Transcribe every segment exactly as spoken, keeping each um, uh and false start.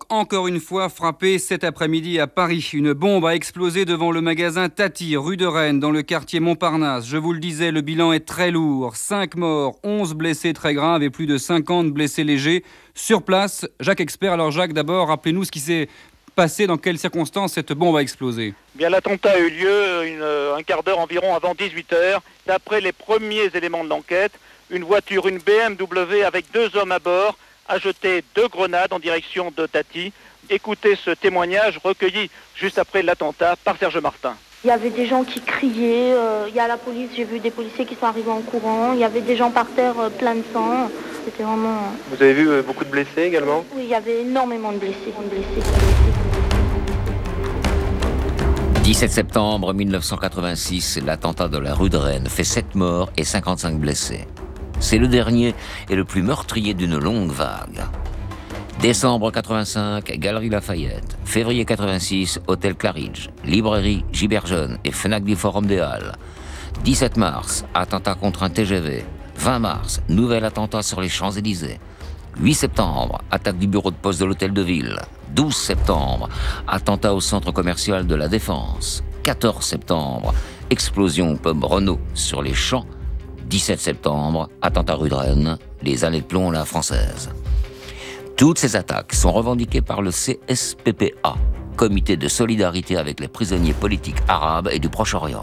encore une fois frappé cet après-midi à Paris. Une bombe a explosé devant le magasin Tati, rue de Rennes, dans le quartier Montparnasse. Je vous le disais, le bilan est très lourd. cinq morts, onze blessés très graves et plus de cinquante blessés légers. Sur place, Jacques Expert. Alors Jacques, d'abord, rappelez-nous ce qui s'est passé, dans quelles circonstances cette bombe a explosé. Bien, l'attentat a eu lieu une, un quart d'heure environ avant dix-huit heures. D'après les premiers éléments de l'enquête, une voiture, une B M W avec deux hommes à bord, a jeté deux grenades en direction de Tati. Écoutez ce témoignage recueilli juste après l'attentat par Serge Martin. Il y avait des gens qui criaient, euh, il y a la police, j'ai vu des policiers qui sont arrivés en courant, il y avait des gens par terre euh, plein de sang, c'était vraiment... Vous avez vu euh, beaucoup de blessés également ? Oui, il y avait énormément de blessés. De blessés. dix-sept septembre mille neuf cent quatre-vingt-six, l'attentat de la rue de Rennes fait sept morts et cinquante-cinq blessés. C'est le dernier et le plus meurtrier d'une longue vague. Décembre quatre-vingt-cinq, Galerie Lafayette. Février quatre-vingt-six, Hôtel Claridge, Librairie Giberjeune et Fnac du Forum des Halles. dix-sept mars, attentat contre un T G V. vingt mars, nouvel attentat sur les Champs-Élysées. huit septembre, attaque du bureau de poste de l'Hôtel de Ville. douze septembre, attentat au centre commercial de la Défense. quatorze septembre, explosion au pub Renault sur les Champs. dix-sept septembre, attentat rue de Rennes, les années de plomb à la française. Toutes ces attaques sont revendiquées par le C S P P A, Comité de solidarité avec les prisonniers politiques arabes et du Proche-Orient.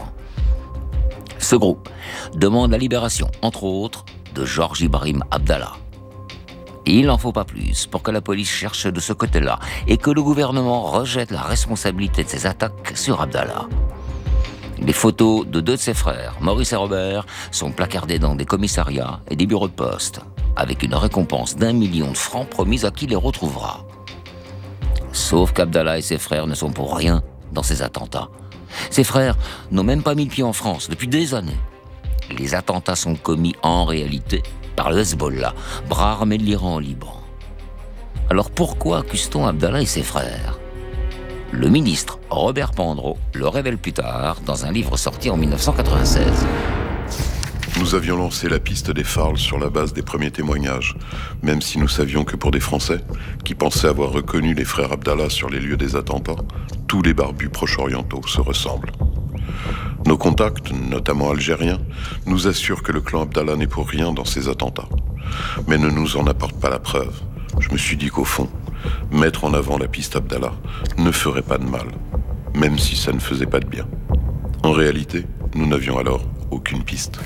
Ce groupe demande la libération, entre autres, de Georges Ibrahim Abdallah. Il n'en faut pas plus pour que la police cherche de ce côté-là et que le gouvernement rejette la responsabilité de ces attaques sur Abdallah. Les photos de deux de ses frères, Maurice et Robert, sont placardées dans des commissariats et des bureaux de poste, avec une récompense d'un million de francs promise à qui les retrouvera. Sauf qu'Abdallah et ses frères ne sont pour rien dans ces attentats. Ses frères n'ont même pas mis le pied en France depuis des années. Les attentats sont commis en réalité par le Hezbollah, bras armé de l'Iran au Liban. Alors pourquoi accuse-t-on Abdallah et ses frères ? Le ministre Robert Pandreau le révèle plus tard dans un livre sorti en mille neuf cent quatre-vingt-seize. Nous avions lancé la piste des Farls sur la base des premiers témoignages, même si nous savions que pour des Français, qui pensaient avoir reconnu les frères Abdallah sur les lieux des attentats, tous les barbus proche-orientaux se ressemblent. Nos contacts, notamment algériens, nous assurent que le clan Abdallah n'est pour rien dans ces attentats, mais ne nous en apportent pas la preuve. Je me suis dit qu'au fond, mettre en avant la piste Abdallah ne ferait pas de mal, même si ça ne faisait pas de bien. En réalité, nous n'avions alors aucune piste.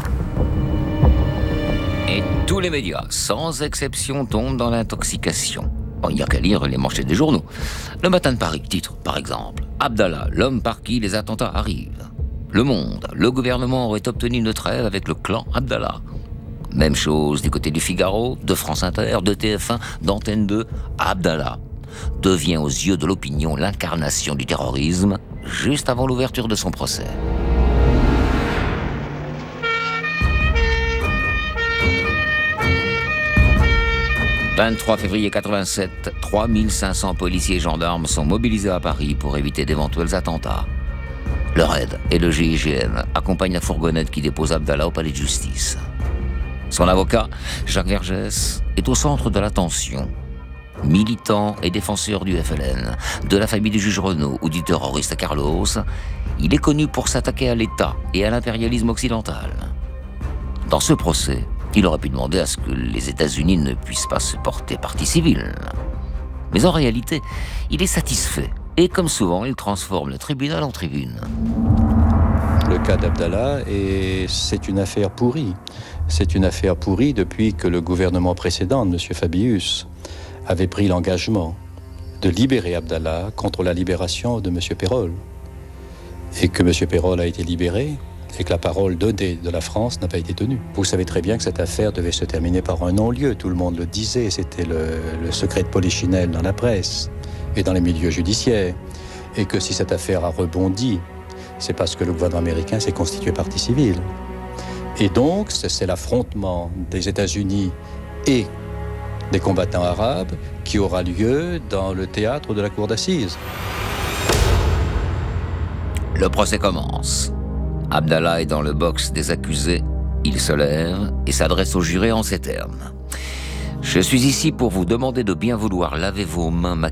Et tous les médias, sans exception, tombent dans l'intoxication. Bon, il n'y a qu'à lire les manchettes des journaux. Le Matin de Paris titre, par exemple, « Abdallah, l'homme par qui les attentats arrivent ». Le Monde, le gouvernement aurait obtenu une trêve avec le clan Abdallah. Même chose du côté du Figaro, de France Inter, de T F un, d'Antenne deux. Abdallah devient aux yeux de l'opinion l'incarnation du terrorisme juste avant l'ouverture de son procès. vingt-trois février quatre-vingt-sept, trois mille cinq cents policiers et gendarmes sont mobilisés à Paris pour éviter d'éventuels attentats. Le R A I D et le G I G N accompagnent la fourgonnette qui dépose Abdallah au palais de justice. Son avocat, Jacques Vergès, est au centre de l'attention. Militant et défenseur du F L N, de la famille du juge Renaud ou du terroriste Carlos, il est connu pour s'attaquer à l'État et à l'impérialisme occidental. Dans ce procès, il aurait pu demander à ce que les États-Unis ne puissent pas se porter partie civile. Mais en réalité, il est satisfait. Et comme souvent, il transforme le tribunal en tribune. Le cas d'Abdallah, et c'est une affaire pourrie. C'est une affaire pourrie depuis que le gouvernement précédent, de M. Fabius, avait pris l'engagement de libérer Abdallah contre la libération de M. Pérolle. Et que M. Pérolle a été libéré, et que la parole donnée de la France n'a pas été tenue. Vous savez très bien que cette affaire devait se terminer par un non-lieu, tout le monde le disait, c'était le, le secret de Polichinelle dans la presse et dans les milieux judiciaires, et que si cette affaire a rebondi, c'est parce que le gouvernement américain s'est constitué partie civile. Et donc, c'est l'affrontement des États-Unis et des combattants arabes qui aura lieu dans le théâtre de la cour d'assises. Le procès commence. Abdallah est dans le box des accusés. Il se lève et s'adresse au juré en ces termes. « Je suis ici pour vous demander de bien vouloir laver vos mains